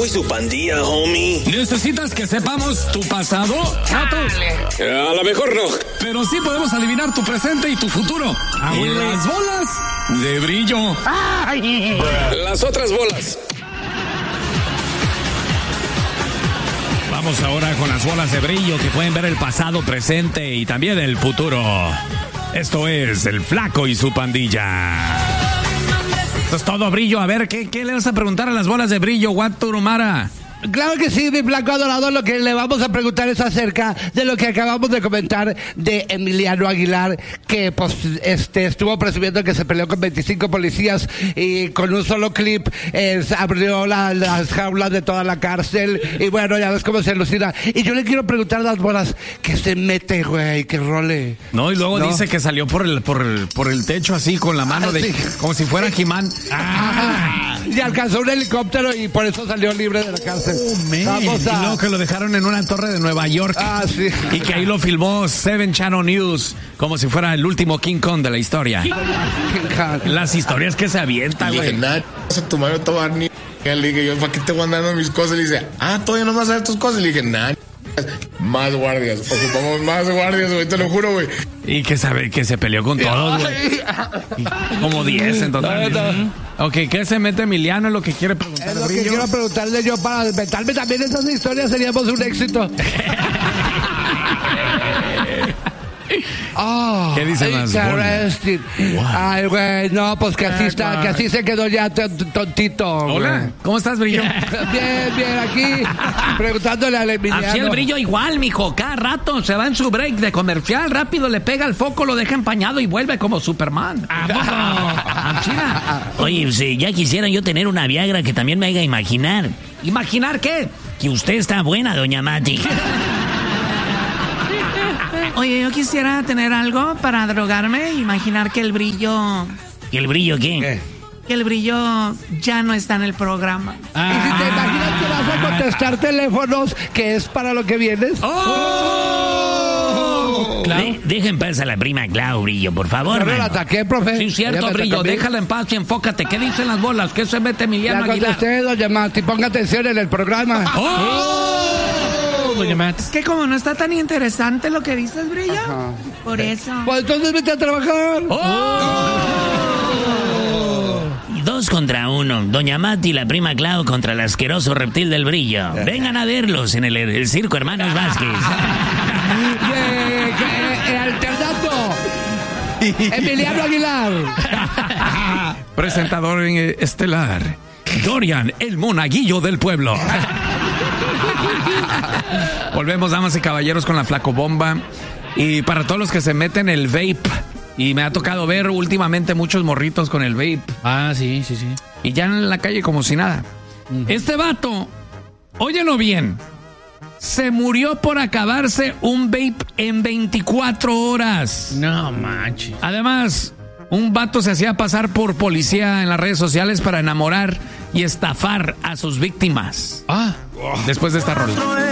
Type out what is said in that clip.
Flaco y su pandilla, homie. ¿Necesitas que sepamos tu pasado, Vato? A lo mejor no. Pero sí podemos adivinar tu presente y tu futuro. Y las bolas de brillo. Las otras bolas. Vamos ahora con las bolas de brillo que pueden ver el pasado, presente y también el futuro. Esto es el Flaco y su pandilla. Esto es todo, brillo. A ver, ¿qué le vas a preguntar a las bolas de brillo, Guaturumara? Claro que sí, mi Flaco adorador. Lo que le vamos a preguntar es acerca de lo que acabamos de comentar de Emiliano Aguilar, que pues estuvo presumiendo que se peleó con 25 policías y con un solo clip abrió las jaulas de toda la cárcel. Y bueno, ya ves cómo se elucida. Y yo le quiero preguntar a las bolas, ¿qué se mete, güey? ¿Qué role? No, y luego dice que salió por el techo así con la mano sí. como si fuera He-Man. Y alcanzó un helicóptero y por eso salió libre de la cárcel. Y luego que lo dejaron en una torre de Nueva York. Sí. Y que ahí lo filmó Seven Channel News como si fuera el último King Kong de la historia. Las historias que se avientan, güey. Le dije, nada, a tu madre te va a dar ni... Le dije, yo, ¿para qué te voy andando mis cosas? Le dice, todavía no vas a ver tus cosas. Le dije, nada, más guardias. Ocupamos más guardias, güey, te lo juro, güey. Y que sabe que se peleó con todos, güey. Como 10 en total. Ok, ¿qué se mete Emiliano? Es lo que quiere preguntar. Es lo que quiero preguntarle yo para inventarme también esas historias. Seríamos un éxito. ¿Qué dicen las bolas? Ay, güey, no, pues que así está, que así se quedó ya tontito. Hola, güey. ¿cómo estás, Brillo? Bien, aquí, preguntándole al Emiliano. Así el Brillo igual, mijo, cada rato se va en su break de comercial, rápido le pega el foco, lo deja empañado y vuelve como Superman. Oye, pues, ya quisiera yo tener una Viagra que también me haga imaginar. ¿Imaginar qué? Que usted está buena, doña Mati. Oye, yo quisiera tener algo para drogarme, imaginar que el Brillo... ¿Y el Brillo qué? Que el Brillo ya no está en el programa. Y si te imaginas que vas a contestar teléfonos, que es para lo que vienes. Deja en paz a la prima Clau, Brillo, por favor. No la ataqué, profe. Sí, cierto, Brillo, déjala en paz y enfócate. ¿Qué dicen las bolas? ¿Qué se mete Emiliano Ya Aguilar? contesté, doña Mati, ponga atención en el programa. Doña Matt. Es que como no está tan interesante lo que dices, Brillo, por eso. Pues entonces vete a trabajar. Y 2 contra 1. Doña Mati y la prima Clau contra el asqueroso reptil del Brillo. Vengan a verlos en el circo Hermanos Vázquez. Alternato. Emiliano Aguilar. Presentador estelar, Dorian, el monaguillo del pueblo. Volvemos, damas y caballeros, con la flacobomba. Y para todos los que se meten el vape, y me ha tocado ver últimamente muchos morritos con el vape. Sí. Y ya en la calle como si nada. Este vato, óyelo bien, se murió por acabarse un vape en 24 horas. No manches. Además, un vato se hacía pasar por policía en las redes sociales para enamorar y estafar a sus víctimas. Después de esta rola.